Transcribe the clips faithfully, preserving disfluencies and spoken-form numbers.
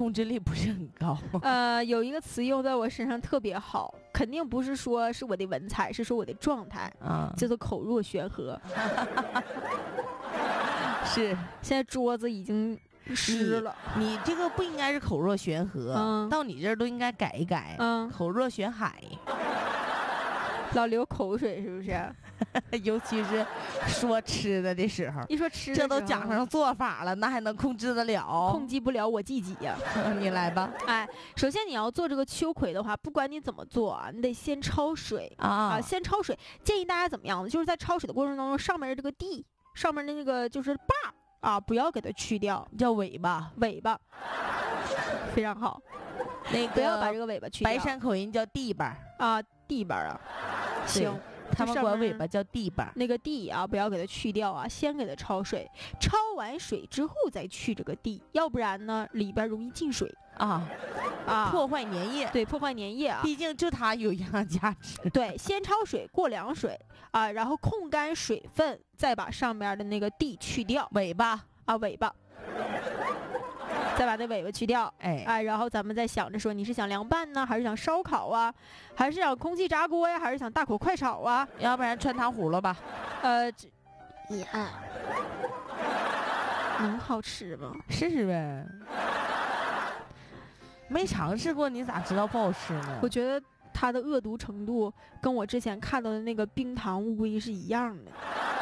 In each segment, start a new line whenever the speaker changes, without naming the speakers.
控制力不是很高。
呃，有一个词用在我身上特别好，肯定不是说是我的文采，是说我的状态啊，叫做口若悬河。
是，
现在桌子已经湿了。
你, 你这个不应该是口若悬河，嗯、到你这儿都应该改一改，嗯，口若悬海。
老流口水是不是？
尤其是说吃的的时候，
一说吃的
这都讲上做法了，那还能控制得了？
控制不了我自己呀、
啊！你来吧。
哎，首先你要做这个秋葵的话，不管你怎么做啊，你得先焯水 啊, 啊，先焯水。建议大家怎么样呢？就是在焯水的过程当中，上面的这个蒂，上面的那个就是把啊，不要给它去掉，
叫尾巴，
尾巴，非常好。
那个
不要把这个尾巴去掉。
白山口音叫地巴
啊，地巴啊，行。
他们管尾巴叫地巴，
那个地啊，不要给它去掉啊，先给它焯水，焯完水之后再去这个地，要不然呢里边容易进水
啊啊，破坏粘液。
对，破坏粘液啊，
毕竟就它有营养价值。
对，先焯水过凉水啊，然后控干水分，再把上面的那个地去掉，
尾巴
啊尾巴。再把那尾巴去掉，
哎
哎，然后咱们再想着说，你是想凉拌呢，还是想烧烤啊，还是想空气炸锅呀，还是想大火快炒啊？
要不然穿糖葫芦吧？
呃，也能好吃吗？
试试呗。没尝试过，你咋知道不好吃呢？
我觉得它的恶毒程度跟我之前看到的那个冰糖乌龟是一样的。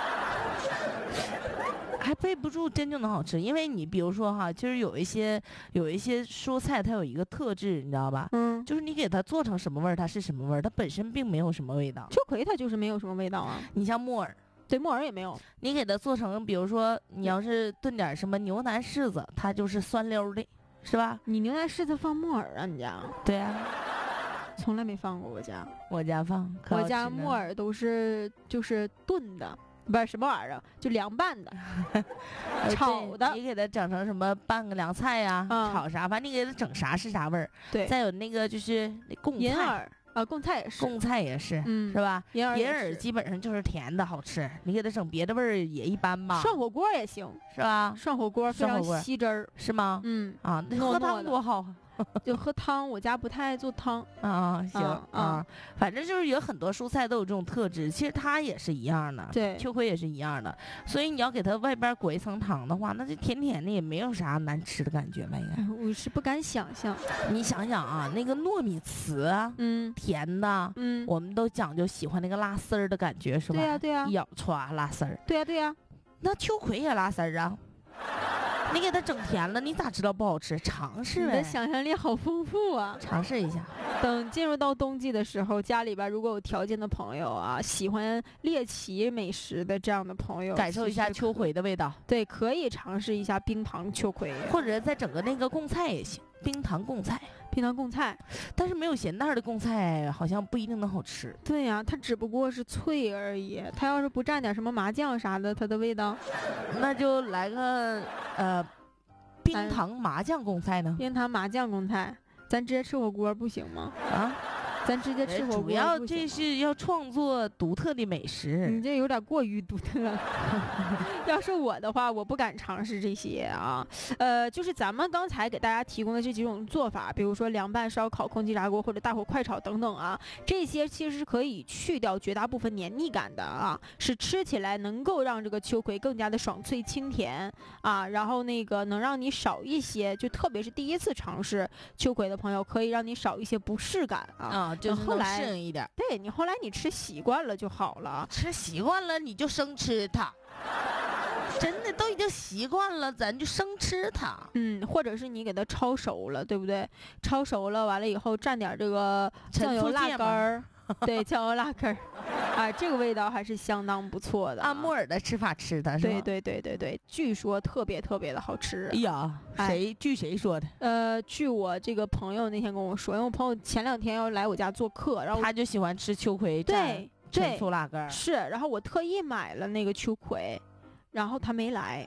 还背不住真正的好吃，因为你比如说哈，就是有一些有一些蔬菜，它有一个特质，你知道吧？
嗯，
就是你给它做成什么味儿，它是什么味儿，它本身并没有什么味道。
秋葵它就是没有什么味道啊。
你像木耳，
对，木耳也没有。
你给它做成，比如说你要是炖点什么牛腩柿子，它就是酸溜的，是吧？
你牛腩柿子放木耳啊？你家？
对啊，
从来没放过我家。
我家放，
我家木耳都是就是炖的。不是什么玩意儿，就凉拌的、炒的。
你给它整成什么拌个凉菜呀、啊嗯，炒啥，反正你给它整啥是啥味儿。
对，
再有那个就是贡菜，
银耳啊，贡菜也是，
贡菜也是，嗯，是吧？
银耳，
银耳基本上就是甜的，好吃。你给它整别的味儿也一般吧。
涮火锅也行，
是吧？
涮火锅非常吸汁儿，
是吗？
嗯
啊，那喝汤多好。
就喝汤，我家不太爱做汤
啊。行 啊, 啊，反正就是有很多蔬菜都有这种特质，其实它也是一样的，
对，
秋葵也是一样的。所以你要给它外边裹一层糖的话，那就甜甜的，也没有啥难吃的感觉吧？应该
我是不敢想象。
你想想啊，那个糯米糍，嗯，甜的，嗯，我们都讲究喜欢那个拉丝儿的感觉，是吧？
对呀、啊，对呀、啊，
一咬歘拉丝儿。
对呀、啊，对呀、啊，
那秋葵也拉丝儿啊。你给它整甜了，你咋知道不好吃？尝试呗。
你的想象力好丰富啊！
尝试一下。
等进入到冬季的时候，家里边如果有条件的朋友啊，喜欢猎奇美食的这样的朋友，
感受一下秋葵的味道。
对，可以尝试一下冰糖秋葵，
或者再整个那个贡菜也行，冰糖贡菜。
冰糖贡菜，
但是没有咸蛋的贡菜好像不一定能好吃。
对呀、啊，它只不过是脆而已。它要是不蘸点什么麻酱啥的，它的味道，
那就来个呃冰糖麻酱贡菜呢？
冰糖麻酱贡菜，咱直接吃火锅不行吗？
啊，
咱直接吃火锅。
主要这是要创作独特的美食，
你这有点过于独特了。要是我的话，我不敢尝试这些啊。呃，就是咱们刚才给大家提供的这几种做法，比如说凉拌、烧烤、空气炸锅或者大火快炒等等啊，这些其实是可以去掉绝大部分黏腻感的啊，是吃起来能够让这个秋葵更加的爽脆清甜啊，然后那个能让你少一些，就特别是第一次尝试秋葵的朋友，可以让你少一些不适感啊。
啊，就是
后来
适应一点。
对你后来你吃习惯了就好了，
吃习惯了你就生吃它。真的都已经习惯了，咱就生吃它。
嗯，或者是你给它焯熟了，对不对？焯熟了，完了以后蘸点这个酱油辣根儿，对，酱油辣根儿，啊，这个味道还是相当不错的、啊。
按木耳的吃法吃的是吧？
对对对对对，据说特别特别的好吃。
哎呀，谁、哎、据谁说的？
呃，据我这个朋友那天跟我说，因为我朋友前两天要来我家做客，然后
他就喜欢吃秋葵
蘸
陈醋辣根儿。
是，然后我特意买了那个秋葵。然后他没来，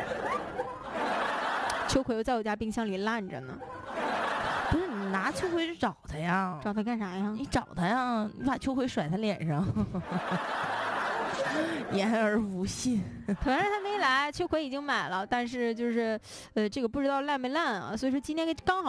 秋葵又在我家冰箱里烂着呢。
不是你拿秋葵去找他呀？
找他干啥呀？
你找他呀，你把秋葵甩他脸上。言而无信。
反正他没来，秋葵已经买了，但是就是，呃，这个不知道烂没烂啊。所以说今天刚好。